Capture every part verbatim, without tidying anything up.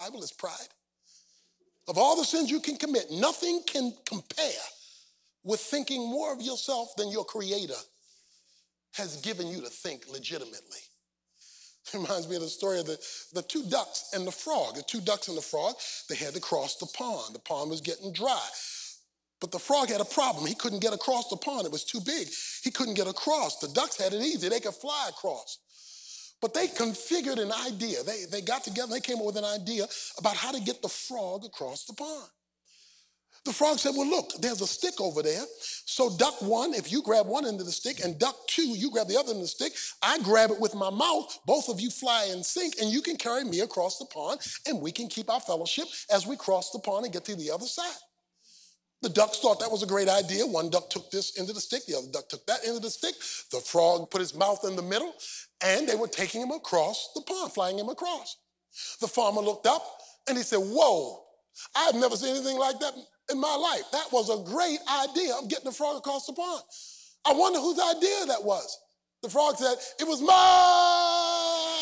Bible is pride. Of all the sins you can commit, nothing can compare with thinking more of yourself than your Creator has given you to think legitimately. It reminds me of the story of the, the two ducks and the frog. The two ducks and the frog, they had to cross the pond. The pond was getting dry. But the frog had a problem. He couldn't get across the pond. It was too big. He couldn't get across. The ducks had it easy. They could fly across. But they configured an idea. They, they got together and they came up with an idea about how to get the frog across the pond. The frog said, well, look, there's a stick over there. So duck one, if you grab one end of the stick, and duck two, you grab the other end of the stick, I grab it with my mouth, both of you fly in sync, and you can carry me across the pond, and we can keep our fellowship as we cross the pond and get to the other side. The ducks thought that was a great idea. One duck took this end of the stick, the other duck took that end of the stick. The frog put his mouth in the middle, and they were taking him across the pond, flying him across. The farmer looked up, and he said, whoa, I've never seen anything like that in my life. That was a great idea of getting the frog across the pond. I wonder whose idea that was. The frog said, it was mine.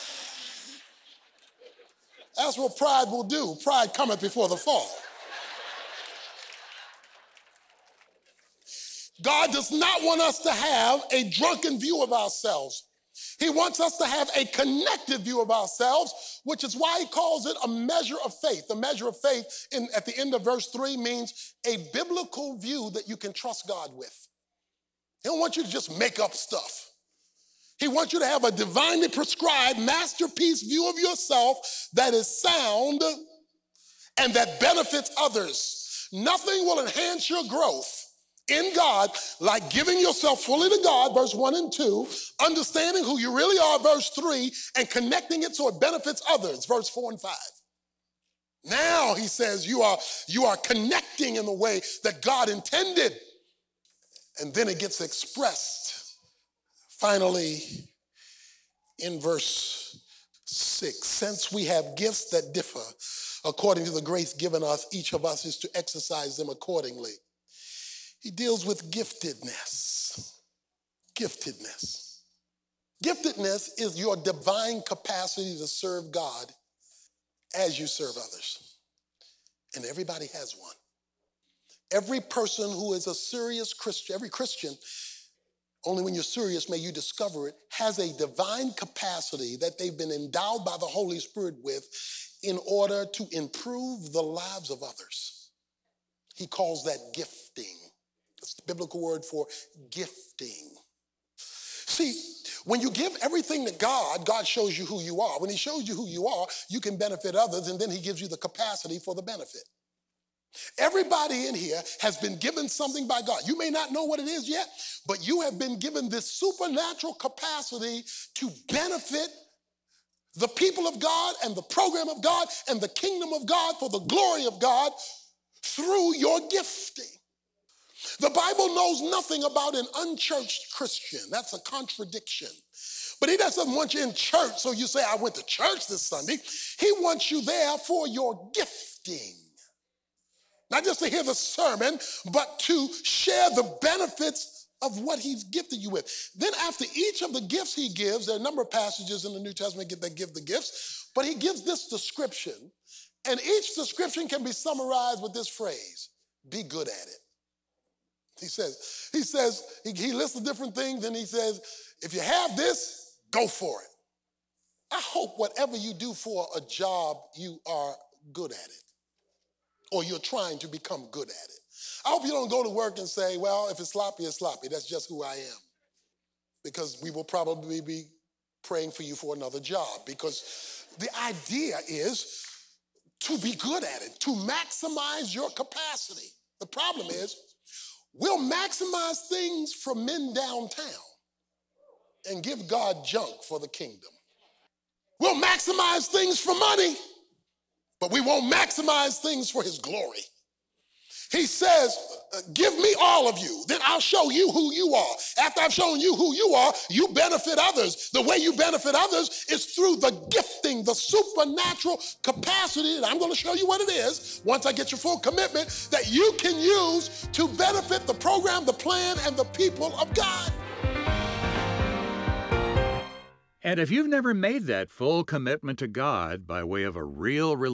That's what pride will do. Pride cometh before the fall. God does not want us to have a drunken view of ourselves. He wants us to have a connected view of ourselves, which is why he calls it a measure of faith. The measure of faith in, at the end of verse three means a biblical view that you can trust God with. He don't want you to just make up stuff. He wants you to have a divinely prescribed masterpiece view of yourself that is sound and that benefits others. Nothing will enhance your growth in God like giving yourself fully to God, verse one and two, understanding who you really are, verse three, and connecting it so it benefits others, verse four and five. Now, he says, you are, you are connecting in the way that God intended. And then it gets expressed, finally, in verse six. Since we have gifts that differ according to the grace given us, each of us is to exercise them accordingly. He deals with giftedness. Giftedness. Giftedness is your divine capacity to serve God as you serve others. And everybody has one. Every person who is a serious Christian, every Christian, only when you're serious may you discover it, has a divine capacity that they've been endowed by the Holy Spirit with in order to improve the lives of others. He calls that gifting. That's the biblical word for gifting. See, when you give everything to God, God shows you who you are. When he shows you who you are, you can benefit others, and then he gives you the capacity for the benefit. Everybody in here has been given something by God. You may not know what it is yet, but you have been given this supernatural capacity to benefit the people of God and the program of God and the kingdom of God for the glory of God through your gifting. The Bible knows nothing about an unchurched Christian. That's a contradiction. But he doesn't want you in church so you say, I went to church this Sunday. He wants you there for your gifting. Not just to hear the sermon, but to share the benefits of what he's gifted you with. Then after each of the gifts he gives, there are a number of passages in the New Testament that give the gifts, but he gives this description, and each description can be summarized with this phrase: be good at it. He says, he says, he, he lists the different things, and he says, if you have this, go for it. I hope whatever you do for a job, you are good at it, or you're trying to become good at it. I hope you don't go to work and say, well, if it's sloppy, it's sloppy. That's just who I am. Because we will probably be praying for you for another job, because the idea is to be good at it, to maximize your capacity. The problem is, we'll maximize things from men downtown and give God junk for the kingdom. We'll maximize things for money, but we won't maximize things for his glory. He says, give me all of you, then I'll show you who you are. After I've shown you who you are, you benefit others. The way you benefit others is through the gifting, the supernatural capacity, and I'm going to show you what it is once I get your full commitment, that you can use to benefit the program, the plan, and the people of God. And if you've never made that full commitment to God by way of a real relationship,